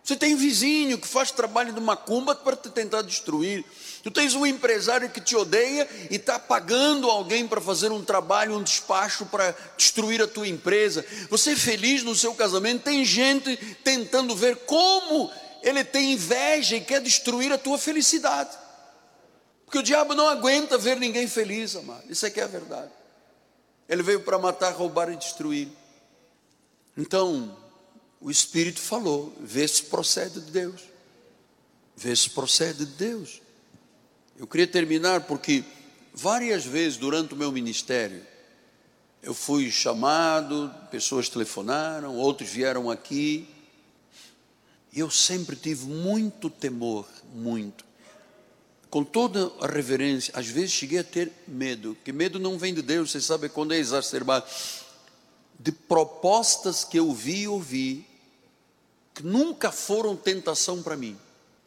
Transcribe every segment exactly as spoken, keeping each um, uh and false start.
Você tem vizinho que faz trabalho de macumba para te tentar destruir. Tu tens um empresário que te odeia e está pagando alguém para fazer um trabalho, um despacho para destruir a tua empresa. Você é feliz no seu casamento, tem gente tentando ver como ele tem inveja e quer destruir a tua felicidade. Porque o diabo não aguenta ver ninguém feliz, amado. Isso é que é a verdade. Ele veio para matar, roubar e destruir. Então, o Espírito falou, vê se procede de Deus. Vê se procede de Deus. Eu queria terminar porque várias vezes durante o meu ministério, eu fui chamado, pessoas telefonaram, outros vieram aqui, e eu sempre tive muito temor, muito. Com toda a reverência, às vezes cheguei a ter medo, que medo não vem de Deus, você sabe quando é exacerbado, de propostas que eu vi e ouvi, que nunca foram tentação para mim.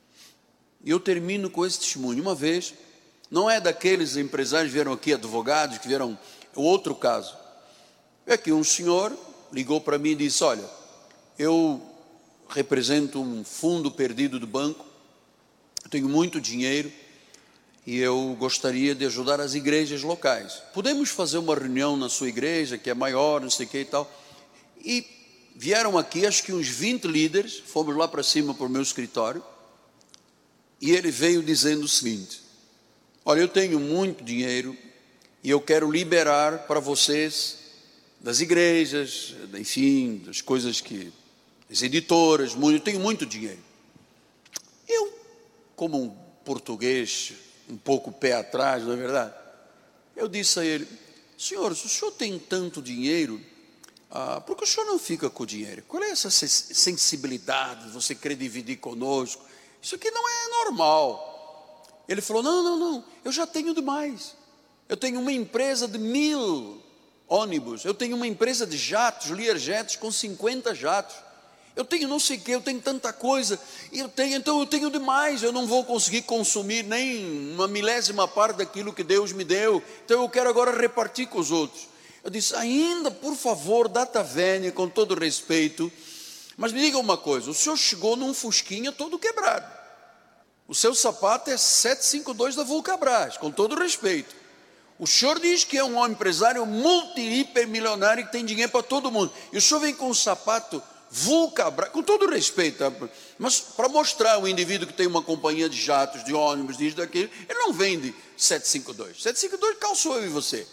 E eu termino com esse testemunho. Uma vez, não é daqueles empresários que vieram aqui, advogados, que vieram, é outro caso. É que um senhor ligou para mim e disse, olha, eu represento um fundo perdido do banco, eu tenho muito dinheiro e eu gostaria de ajudar as igrejas locais. Podemos fazer uma reunião na sua igreja, que é maior, não sei o que e tal. E vieram aqui, acho que uns vinte líderes, fomos lá para cima para o meu escritório, e ele veio dizendo o seguinte, olha, eu tenho muito dinheiro e eu quero liberar para vocês das igrejas, enfim, das coisas que, as editoras, eu tenho muito dinheiro. Eu, como um português, um pouco pé atrás, não é verdade? Eu disse a ele, senhor, se o senhor tem tanto dinheiro, ah, por que o senhor não fica com o dinheiro? Qual é essa sensibilidade, você querer dividir conosco? Isso aqui não é normal. Ele falou, não, não, não, eu já tenho demais. Eu tenho uma empresa de mil ônibus, eu tenho uma empresa de jatos, Learjets com cinquenta jatos. Eu tenho não sei o que, eu tenho tanta coisa, eu tenho, então eu tenho demais, eu não vou conseguir consumir nem uma milésima parte daquilo que Deus me deu, então eu quero agora repartir com os outros. Eu disse, ainda, por favor, data vênia, com todo respeito, mas me diga uma coisa, o senhor chegou num fusquinha todo quebrado, o seu sapato é setecentos e cinquenta e dois da Vulcabras, com todo respeito. O senhor diz que é um homem empresário multi-hipermilionário que tem dinheiro para todo mundo, e o senhor vem com um sapato Vulcabras, com todo respeito, mas para mostrar o indivíduo que tem uma companhia de jatos, de ônibus, disso, daquilo, ele não vende setecentos e cinquenta e dois, setecentos e cinquenta e dois calçou eu e você.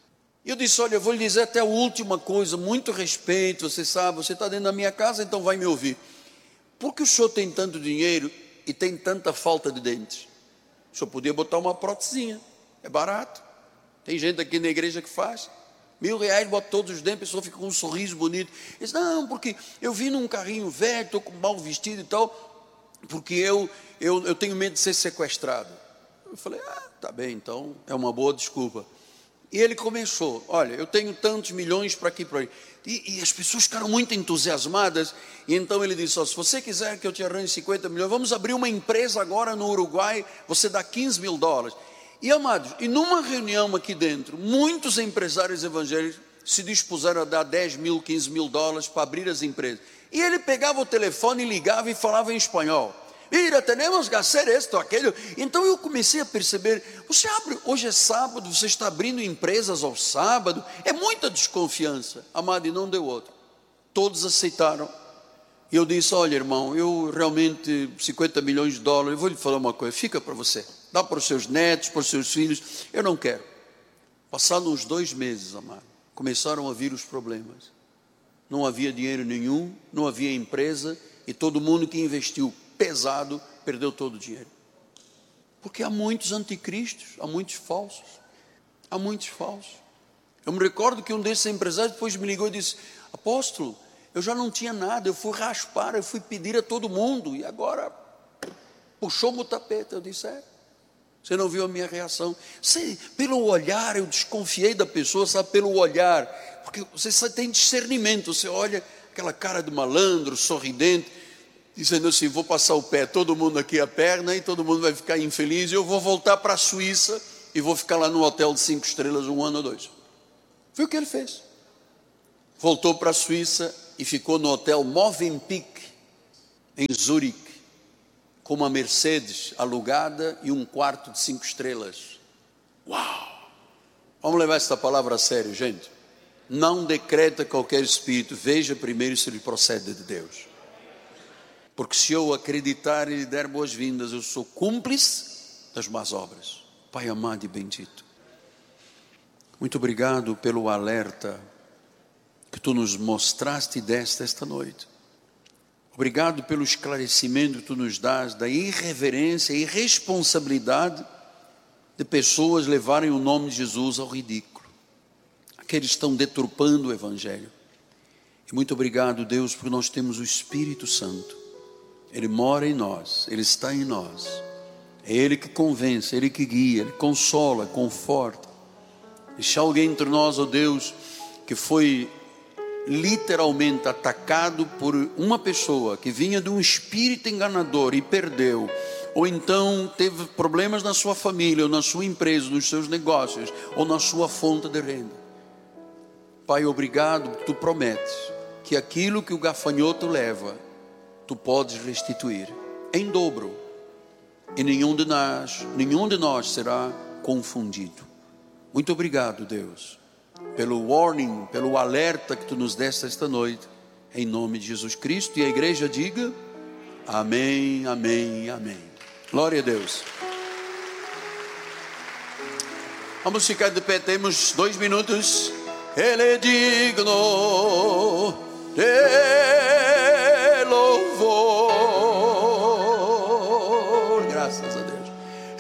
E eu disse, olha, eu vou lhe dizer até a última coisa, muito respeito, você sabe, você está dentro da minha casa, então vai me ouvir. Por que o senhor tem tanto dinheiro e tem tanta falta de dentes? O senhor podia botar uma prótesinha, é barato. Tem gente aqui na igreja que faz. Mil reais, bota todos os dentes, a pessoa fica com um sorriso bonito. Diz, não, porque eu vim num carrinho velho, estou com mal vestido e tal, porque eu, eu, eu tenho medo de ser sequestrado. Eu falei, ah, tá bem, então é uma boa desculpa. E ele começou, olha, eu tenho tantos milhões para aqui, para aí. E, e as pessoas ficaram muito entusiasmadas, e então ele disse, oh, se você quiser que eu te arranje cinquenta milhões, vamos abrir uma empresa agora no Uruguai, você dá quinze mil dólares. E amados, e numa reunião aqui dentro, muitos empresários evangélicos se dispuseram a dar dez mil, quinze mil dólares para abrir as empresas. E ele pegava o telefone, ligava e falava em espanhol. Mira, temos que fazer isto, aquilo. Então eu comecei a perceber, você abre, hoje é sábado, você está abrindo empresas ao sábado, é muita desconfiança. Amado, e não deu outro. Todos aceitaram. E eu disse, olha irmão, eu realmente, cinquenta milhões de dólares, eu vou lhe falar uma coisa, fica para você. Dá para os seus netos, para os seus filhos, eu não quero. Passados uns dois meses, amado, começaram a vir os problemas. Não havia dinheiro nenhum, não havia empresa, e todo mundo que investiu pesado, perdeu todo o dinheiro. Porque há muitos anticristos, há muitos falsos, há muitos falsos. Eu me recordo que um desses empresários depois me ligou e disse, apóstolo, eu já não tinha nada, eu fui raspar, eu fui pedir a todo mundo, e agora puxou-me o tapete. Eu disse, é, você não viu a minha reação? Sei, pelo olhar, eu desconfiei da pessoa, sabe, pelo olhar, porque você só tem discernimento, você olha aquela cara de malandro, sorridente, dizendo assim, vou passar o pé, todo mundo aqui a perna, e todo mundo vai ficar infeliz, e eu vou voltar para a Suíça, e vou ficar lá no hotel de cinco estrelas um ano ou dois. Foi o que ele fez. Voltou para a Suíça, e ficou no hotel Movenpick, em Zurique, com uma Mercedes alugada e um quarto de cinco estrelas. Uau! Vamos levar esta palavra a sério, gente. Não decreta qualquer espírito, veja primeiro se ele procede de Deus. Porque se eu acreditar e lhe der boas-vindas, eu sou cúmplice das más obras. Pai amado e bendito, muito obrigado pelo alerta que Tu nos mostraste e deste esta noite. Obrigado pelo esclarecimento que Tu nos dás da irreverência e responsabilidade de pessoas levarem o nome de Jesus ao ridículo. Aqueles que estão deturpando o Evangelho. E muito obrigado, Deus, porque nós temos o Espírito Santo. Ele mora em nós, Ele está em nós. É Ele que convence, Ele que guia, Ele consola, conforta. Deixa alguém entre nós, ó Deus, que foi literalmente atacado por uma pessoa que vinha de um espírito enganador e perdeu, ou então teve problemas na sua família, ou na sua empresa, nos seus negócios, ou na sua fonte de renda. Pai, obrigado, porque Tu prometes que aquilo que o gafanhoto leva, Tu podes restituir em dobro, e nenhum de nós, nenhum de nós será confundido. Muito obrigado, Deus, pelo warning, pelo alerta que Tu nos deste esta noite, em nome de Jesus Cristo. E a igreja diga amém, amém, amém. Glória a Deus. Vamos ficar de pé, temos dois minutos. Ele é digno de